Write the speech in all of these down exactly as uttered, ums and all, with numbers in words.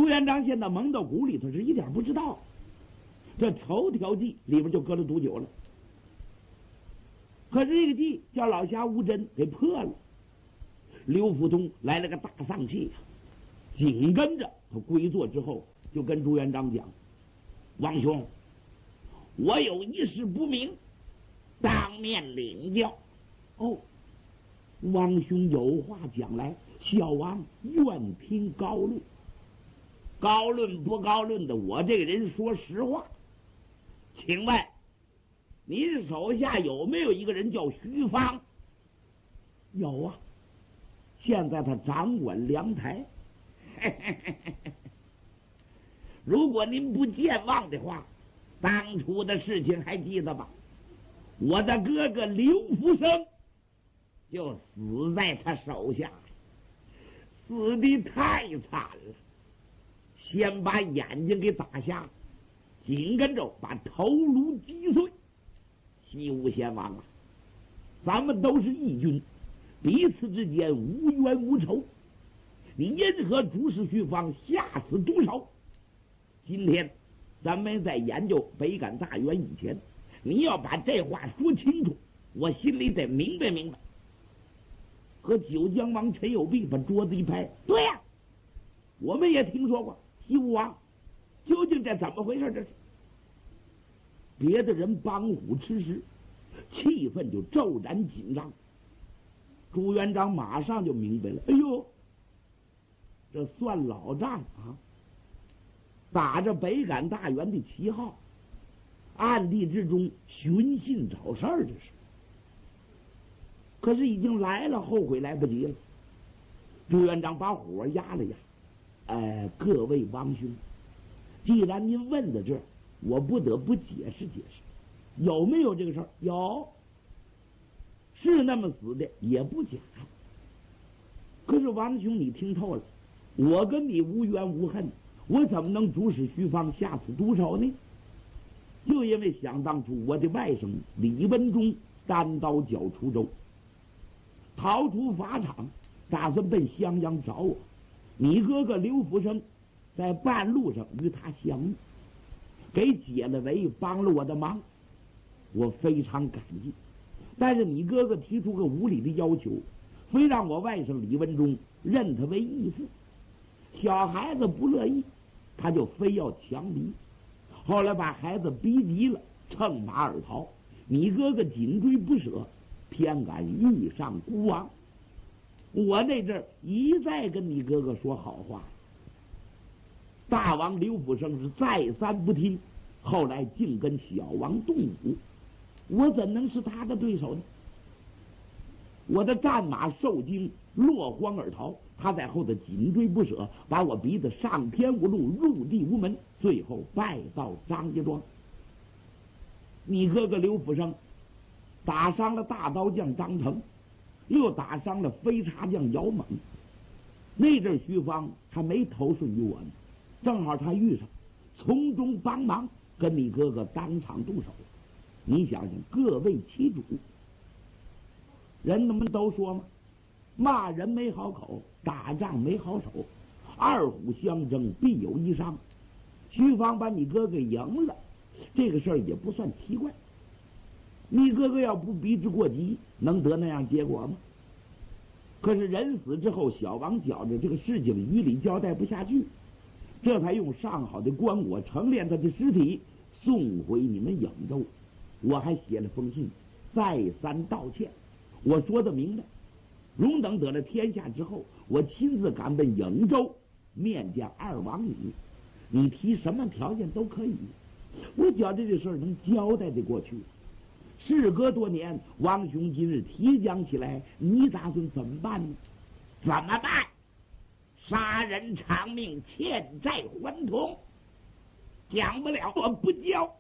朱元璋现在蒙到鼓里头是一点不知道，这头条计里边就搁了毒酒了。可是这个计叫老侠吴真给破了，刘福通来了个大丧气呀，紧跟着他归坐之后，就跟朱元璋讲：“王兄，我有一事不明，当面领教。”哦，王兄有话讲来，小王愿听高论。高论不高论的，我这个人说实话。请问您手下有没有一个人叫徐芳？有啊，现在他掌管粮台。如果您不健忘的话，当初的事情还记得吧？我的哥哥刘福生就死在他手下，死的太惨了。先把眼睛给打瞎，紧跟着把头颅击碎。西吴先王啊，咱们都是义军，彼此之间无冤无仇，你因何主使徐芳下此毒手？今天咱们在研究北赶大员以前，你要把这话说清楚，我心里得明白明白。和九江王陈友弼把桌子一拍：“对呀、啊，我们也听说过西吴王，究竟这怎么回事？这是。”别的人帮虎吃食，气氛就骤然紧张。朱元璋马上就明白了，哎呦，这算老账啊！打着北赶大员的旗号，暗地之中寻衅找事儿，这是。可是已经来了，后悔来不及了。朱元璋把火压了压，呃，各位王兄，既然您问到这儿，我不得不解释解释，有没有这个事儿？有，是那么死的，也不假。可是王兄，你听透了，我跟你无冤无恨，我怎么能主使徐芳下此毒手呢？就因为想当初我的外甥李文忠单刀剿滁州，逃出法场，打算奔襄阳找我。你哥哥刘福生在半路上与他相遇，给解了围，帮了我的忙，我非常感激。但是你哥哥提出个无理的要求，非让我外甥李文忠认他为义父。小孩子不乐意，他就非要强逼，后来把孩子逼急了，乘马而逃。你哥哥紧追不舍，偏敢遇上孤王。我那阵儿一再跟你哥哥说好话，大王刘福生是再三不听，后来竟跟小王动武，我怎能是他的对手呢？我的战马受惊，落荒而逃，他在后头紧追不舍，把我逼得上天无路，入地无门，最后败到张家庄。你哥哥刘福生打伤了大刀匠张成，又打伤了飞叉匠姚猛。那阵徐芳还没投顺于我呢，正好他遇上，从中帮忙，跟你哥哥当场动手。你想想，各为其主。人们都说嘛，骂人没好口，打仗没好手，二虎相争必有一伤。徐芳把你哥哥赢了，这个事儿也不算奇怪。你哥哥要不逼之过急，能得那样结果吗？可是人死之后，小王觉着这个事情于理交代不下去，这才用上好的棺椁盛殓他的尸体，送回你们颍州。我还写了封信，再三道歉。我说的明白，荣等得了天下之后，我亲自赶奔颍州面见二王你，你提什么条件都可以。我觉得这事儿能交代的过去。事隔多年，王兄今日提讲起来，你打算怎么办呢？怎么办？杀人偿命，欠债还童。讲不了，我不交。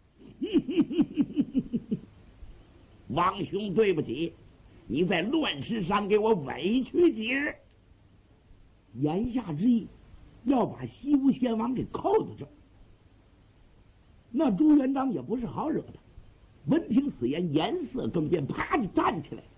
王兄，对不起，你在乱世上给我委屈几日。言下之意，要把西吴先王给扣在这儿。那朱元璋也不是好惹的，闻听此言，颜色更变，啪就站起来。